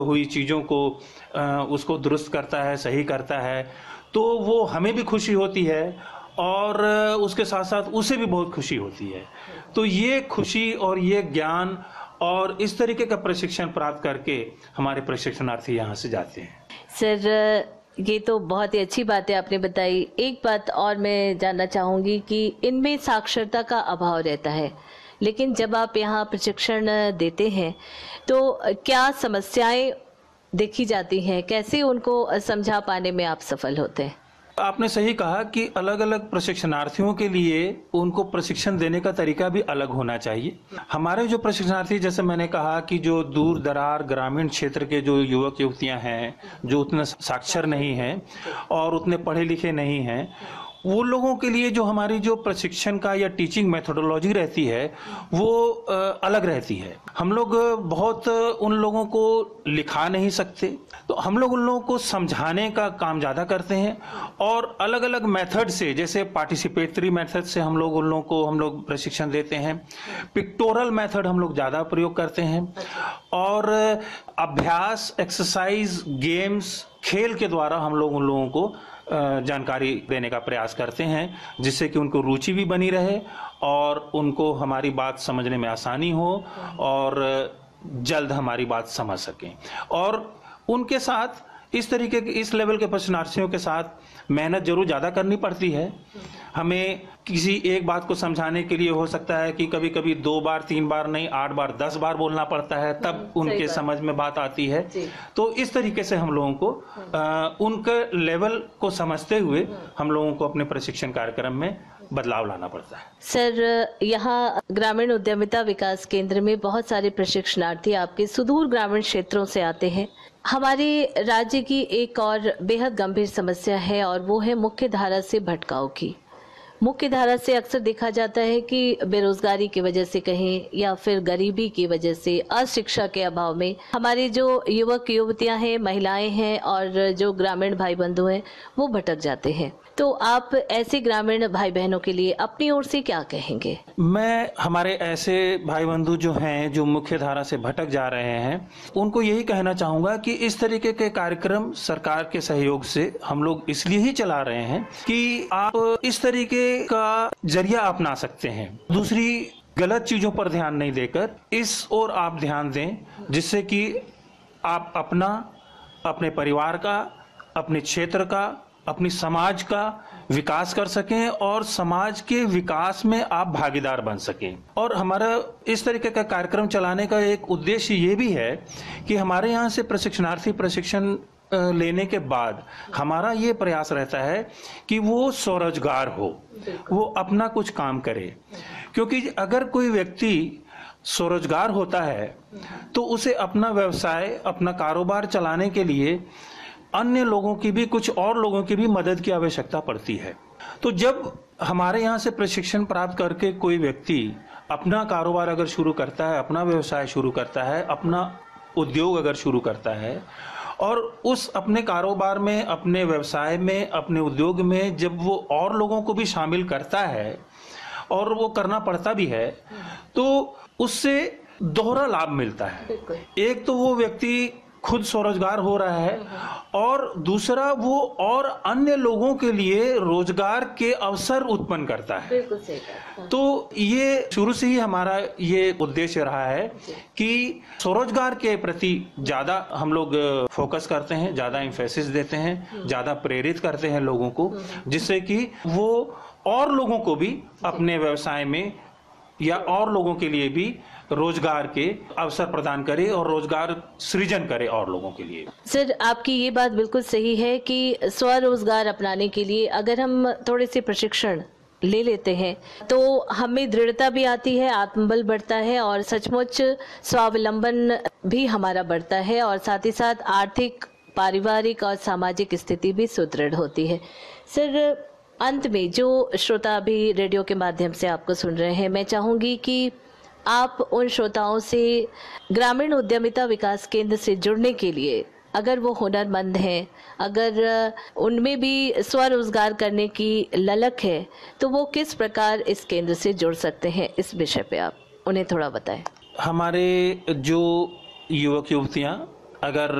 हुई चीज़ों को उसको दुरुस्त करता है, सही करता है, तो वो हमें भी खुशी होती है और उसके साथ साथ उसे भी बहुत खुशी होती है। तो ये खुशी और ये ज्ञान और इस तरीके का प्रशिक्षण प्राप्त करके हमारे प्रशिक्षणार्थी यहाँ से जाते हैं। सर, ये तो बहुत ही अच्छी बात है आपने बताई। एक बात और मैं जानना चाहूँगी कि इनमें साक्षरता का अभाव रहता है, लेकिन जब आप यहाँ प्रशिक्षण देते हैं तो क्या समस्याएं देखी जाती हैं, कैसे उनको समझा पाने में आप सफल होते हैं? आपने सही कहा कि अलग अलग प्रशिक्षणार्थियों के लिए उनको प्रशिक्षण देने का तरीका भी अलग होना चाहिए। हमारे जो प्रशिक्षणार्थी, जैसे मैंने कहा कि जो दूर दरार ग्रामीण क्षेत्र के जो युवक युवतियां हैं, जो उतने साक्षर नहीं हैं और उतने पढ़े लिखे नहीं हैं, वो लोगों के लिए जो हमारी जो प्रशिक्षण का या टीचिंग मेथोडोलॉजी रहती है वो अलग रहती है। हम लोग बहुत उन लोगों को लिखा नहीं सकते, तो हम लोग उन लोगों को समझाने का काम ज़्यादा करते हैं और अलग अलग मेथड से, जैसे पार्टिसिपेटरी मेथड से हम लोग प्रशिक्षण देते हैं। पिक्टोरल मेथड हम लोग ज़्यादा प्रयोग करते हैं और अभ्यास, एक्सरसाइज, गेम्स, खेल के द्वारा हम लोग उन लोगों को जानकारी देने का प्रयास करते हैं, जिससे कि उनको रुचि भी बनी रहे और उनको हमारी बात समझने में आसानी हो और जल्द हमारी बात समझ सकें। और उनके साथ इस तरीके के, इस लेवल के प्रशिक्षणार्थियों के साथ मेहनत जरूर ज़्यादा करनी पड़ती है। हमें किसी एक बात को समझाने के लिए हो सकता है कि कभी कभी 2 बार 3 बार नहीं, 8 बार 10 बार बोलना पड़ता है, तब उनके समझ में बात आती है। तो इस तरीके से हम लोगों को उनके लेवल को समझते हुए हम लोगों को अपने प्रशिक्षण कार्यक्रम में बदलाव लाना पड़ता है। सर, यहाँ ग्रामीण उद्यमिता विकास केंद्र में बहुत सारे प्रशिक्षणार्थी आपके सुदूर ग्रामीण क्षेत्रों से आते हैं। हमारे राज्य की एक और बेहद गंभीर समस्या है और वो है मुख्य धारा से भटकाव की। मुख्य धारा से अक्सर देखा जाता है कि बेरोजगारी की वजह से कहें या फिर गरीबी की वजह से, अशिक्षा के अभाव में हमारे जो युवक युवतियां हैं, महिलाएं हैं और जो ग्रामीण भाई बंधु हैं वो भटक जाते हैं। तो आप ऐसे ग्रामीण भाई बहनों के लिए अपनी ओर से क्या कहेंगे? मैं हमारे ऐसे भाई बंधु जो हैं, जो मुख्य धारा से भटक जा रहे हैं, उनको यही कहना चाहूंगा कि इस तरीके के कार्यक्रम सरकार के सहयोग से हम लोग इसलिए ही चला रहे हैं कि आप इस तरीके का जरिया अपना सकते हैं। दूसरी गलत चीजों पर ध्यान नहीं देकर इस ओर आप ध्यान दें, जिससे कि आप अपना, अपने परिवार का, अपने क्षेत्र का, अपनी समाज का विकास कर सकें और समाज के विकास में आप भागीदार बन सकें। और हमारा इस तरीके का कार्यक्रम चलाने का एक उद्देश्य ये भी है कि हमारे यहाँ से प्रशिक्षणार्थी प्रशिक्षण लेने के बाद हमारा ये प्रयास रहता है कि वो स्वरोजगार हो, वो अपना कुछ काम करे। क्योंकि अगर कोई व्यक्ति स्वरोजगार होता है तो उसे अपना व्यवसाय, अपना कारोबार चलाने के लिए अन्य लोगों की भी, कुछ और लोगों की भी मदद की आवश्यकता पड़ती है। तो जब हमारे यहाँ से प्रशिक्षण प्राप्त करके कोई व्यक्ति अपना कारोबार अगर शुरू करता है, अपना व्यवसाय शुरू करता है, अपना उद्योग अगर शुरू करता है और उस अपने कारोबार में, अपने व्यवसाय में, अपने उद्योग में जब वो और लोगों को भी शामिल करता है और वो करना पड़ता भी है, तो उससे दोहरा लाभ मिलता है। एक तो वो व्यक्ति खुद स्वरोजगार हो रहा है और दूसरा वो और अन्य लोगों के लिए रोजगार के अवसर उत्पन्न करता है। बिल्कुल सही। तो ये शुरू से ही हमारा ये उद्देश्य रहा है कि स्वरोजगार के प्रति ज्यादा हम लोग फोकस करते हैं, ज्यादा एम्फेसिस देते हैं, ज्यादा प्रेरित करते हैं लोगों को, जिससे कि वो और लोगों को भी अपने व्यवसाय में या और लोगों के लिए भी रोजगार के अवसर प्रदान करे और रोजगार सृजन करे और लोगों के लिए। सर, आपकी ये बात बिल्कुल सही है कि स्वरोजगार अपनाने के लिए अगर हम थोड़े से प्रशिक्षण ले लेते हैं तो हमें दृढ़ता भी आती है, आत्मबल बढ़ता है और सचमुच स्वावलंबन भी हमारा बढ़ता है और साथ ही साथ आर्थिक, पारिवारिक और सामाजिक स्थिति भी सुदृढ़ होती है। सर, अंत में जो श्रोता भी रेडियो के माध्यम से आपको सुन रहे हैं, मैं चाहूँगी कि आप उन श्रोताओं से ग्रामीण उद्यमिता विकास केंद्र से जुड़ने के लिए, अगर वो हुनरमंद हैं, अगर उनमें भी स्वरोजगार करने की ललक है, तो वो किस प्रकार इस केंद्र से जुड़ सकते हैं, इस विषय पे आप उन्हें थोड़ा बताएं। हमारे जो युवक युवतियां अगर